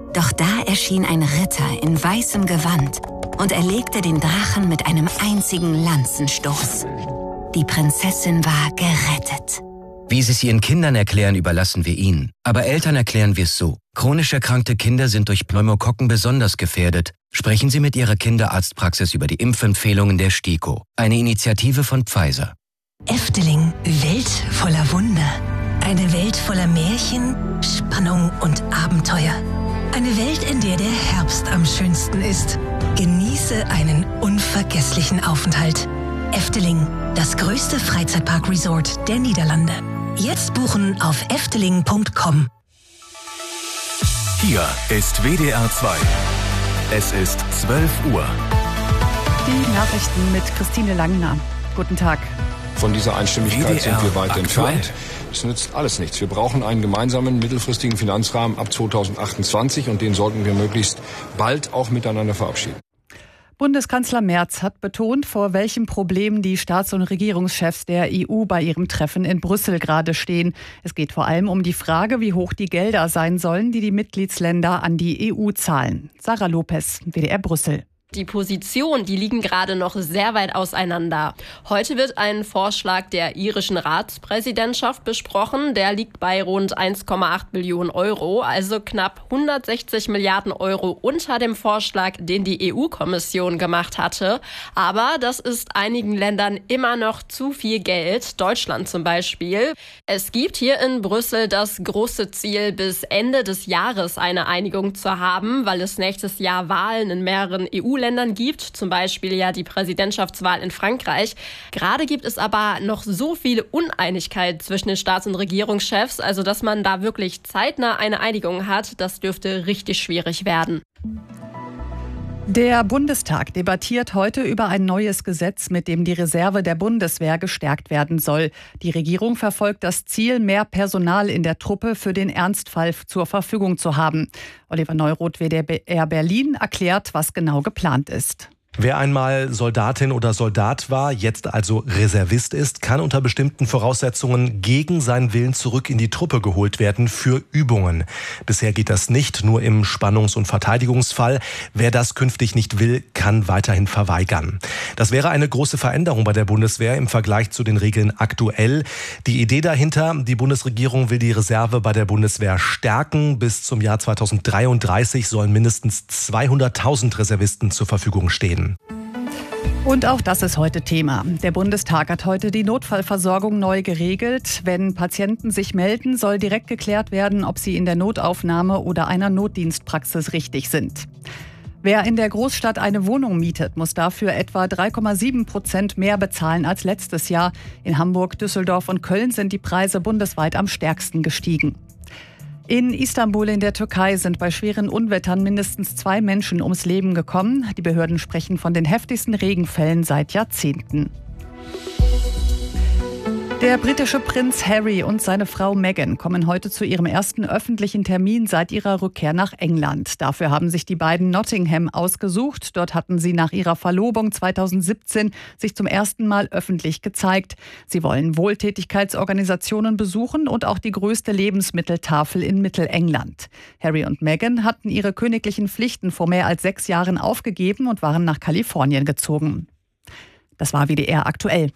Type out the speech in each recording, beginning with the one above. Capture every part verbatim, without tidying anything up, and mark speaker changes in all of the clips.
Speaker 1: Doch da erschien ein Ritter in weißem Gewand und erlegte den Drachen mit einem einzigen Lanzenstoß. Die Prinzessin war gerettet.
Speaker 2: Wie Sie es Ihren Kindern erklären, überlassen wir Ihnen. Aber Eltern erklären wir es so. Chronisch erkrankte Kinder sind durch Pneumokokken besonders gefährdet. Sprechen Sie mit Ihrer Kinderarztpraxis über die Impfempfehlungen der STIKO, eine Initiative von Pfizer.
Speaker 3: Efteling, Welt voller Wunder. Eine Welt voller Märchen, Spannung und Abenteuer. Eine Welt, in der der Herbst am schönsten ist. Genieße einen unvergesslichen Aufenthalt. Efteling, das größte Freizeitpark-Resort der Niederlande. Jetzt buchen auf efteling punkt com.
Speaker 4: Hier ist W D R zwei. Es ist zwölf Uhr.
Speaker 5: Die Nachrichten mit Christine Langner. Guten Tag.
Speaker 6: Von dieser Einstimmigkeit
Speaker 4: W D R
Speaker 6: sind wir weit
Speaker 4: aktuell.
Speaker 6: entfernt. Es nützt alles nichts. Wir brauchen einen gemeinsamen mittelfristigen Finanzrahmen ab zweitausendachtundzwanzig und den sollten wir möglichst bald auch miteinander verabschieden.
Speaker 5: Bundeskanzler Merz hat betont, vor welchem Problem die Staats- und Regierungschefs der E U bei ihrem Treffen in Brüssel gerade stehen. Es geht vor allem um die Frage, wie hoch die Gelder sein sollen, die die Mitgliedsländer an die E U zahlen. Sarah Lopez, W D R Brüssel.
Speaker 7: Die Positionen, die liegen gerade noch sehr weit auseinander. Heute wird ein Vorschlag der irischen Ratspräsidentschaft besprochen. Der liegt bei rund eins Komma acht Billionen Euro, also knapp hundertsechzig Milliarden Euro unter dem Vorschlag, den die E U-Kommission gemacht hatte. Aber das ist einigen Ländern immer noch zu viel Geld, Deutschland zum Beispiel. Es gibt hier in Brüssel das große Ziel, bis Ende des Jahres eine Einigung zu haben, weil es nächstes Jahr Wahlen in mehreren E U Ländern gibt, zum Beispiel ja die Präsidentschaftswahl in Frankreich. Gerade gibt es aber noch so viel Uneinigkeit zwischen den Staats- und Regierungschefs, also dass man da wirklich zeitnah eine Einigung hat, das dürfte richtig schwierig werden.
Speaker 5: Der Bundestag debattiert heute über ein neues Gesetz, mit dem die Reserve der Bundeswehr gestärkt werden soll. Die Regierung verfolgt das Ziel, mehr Personal in der Truppe für den Ernstfall zur Verfügung zu haben. Oliver Neuroth, W D R Berlin, erklärt, was genau geplant ist.
Speaker 8: Wer einmal Soldatin oder Soldat war, jetzt also Reservist ist, kann unter bestimmten Voraussetzungen gegen seinen Willen zurück in die Truppe geholt werden für Übungen. Bisher geht das nicht, nur im Spannungs- und Verteidigungsfall. Wer das künftig nicht will, kann weiterhin verweigern. Das wäre eine große Veränderung bei der Bundeswehr im Vergleich zu den Regeln aktuell. Die Idee dahinter, die Bundesregierung will die Reserve bei der Bundeswehr stärken. Bis zum Jahr zweitausenddreiunddreißig sollen mindestens zweihunderttausend Reservisten zur Verfügung stehen.
Speaker 5: Und auch das ist heute Thema. Der Bundestag hat heute die Notfallversorgung neu geregelt. Wenn Patienten sich melden, soll direkt geklärt werden, ob sie in der Notaufnahme oder einer Notdienstpraxis richtig sind. Wer in der Großstadt eine Wohnung mietet, muss dafür etwa drei Komma sieben Prozent mehr bezahlen als letztes Jahr. In Hamburg, Düsseldorf und Köln sind die Preise bundesweit am stärksten gestiegen. In Istanbul in der Türkei sind bei schweren Unwettern mindestens zwei Menschen ums Leben gekommen. Die Behörden sprechen von den heftigsten Regenfällen seit Jahrzehnten. Der britische Prinz Harry und seine Frau Meghan kommen heute zu ihrem ersten öffentlichen Termin seit ihrer Rückkehr nach England. Dafür haben sich die beiden Nottingham ausgesucht. Dort hatten sie nach ihrer Verlobung zweitausendsiebzehn sich zum ersten Mal öffentlich gezeigt. Sie wollen Wohltätigkeitsorganisationen besuchen und auch die größte Lebensmitteltafel in Mittelengland. Harry und Meghan hatten ihre königlichen Pflichten vor mehr als sechs Jahren aufgegeben und waren nach Kalifornien gezogen. Das war W D R aktuell.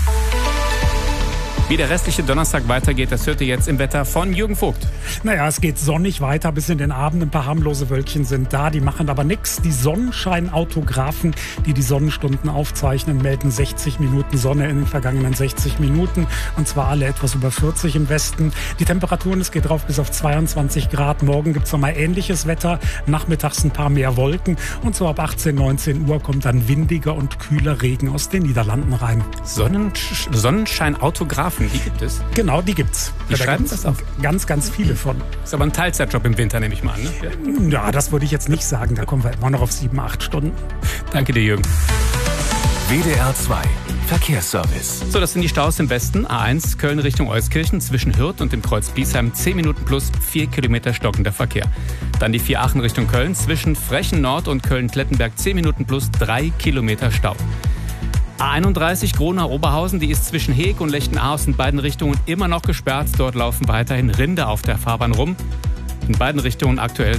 Speaker 9: Wie der restliche Donnerstag weitergeht, das hört ihr jetzt im Wetter von Jürgen Vogt.
Speaker 10: Naja, es geht sonnig weiter bis in den Abend. Ein paar harmlose Wölkchen sind da, die machen aber nichts. Die Sonnenscheinautografen, die die Sonnenstunden aufzeichnen, melden sechzig Minuten Sonne in den vergangenen sechzig Minuten. Und zwar alle etwas über vierzig im Westen. Die Temperaturen, es geht drauf bis auf zweiundzwanzig Grad. Morgen gibt es nochmal ähnliches Wetter. Nachmittags ein paar mehr Wolken. Und so ab achtzehn, neunzehn Uhr kommt dann windiger und kühler Regen aus den Niederlanden rein.
Speaker 9: Sonnensch- Sonnenscheinautografen. Die gibt es?
Speaker 10: Genau, die gibt's.
Speaker 9: Die
Speaker 10: da
Speaker 9: schreiben
Speaker 10: gibt's
Speaker 9: das auf?
Speaker 10: Ganz, ganz viele von.
Speaker 9: Ist aber ein Teilzeitjob im Winter, nehme ich mal an. Ne?
Speaker 10: Ja, das würde ich jetzt nicht sagen. Da kommen wir immer noch auf sieben, acht Stunden.
Speaker 9: Danke dir, Jürgen.
Speaker 4: W D R zwei Verkehrsservice.
Speaker 9: So, das sind die Staus im Westen. A eins Köln Richtung Euskirchen zwischen Hürth und dem Kreuz Biesheim. zehn Minuten plus vier Kilometer stockender Verkehr. Dann die vier Aachen Richtung Köln zwischen Frechen Nord und Köln-Klettenberg. zehn Minuten plus drei Kilometer Stau. A einunddreißig Gronau-Oberhausen, die ist zwischen Heeg und Lechtenhaus in beiden Richtungen immer noch gesperrt. Dort laufen weiterhin Rinder auf der Fahrbahn rum. In beiden Richtungen aktuell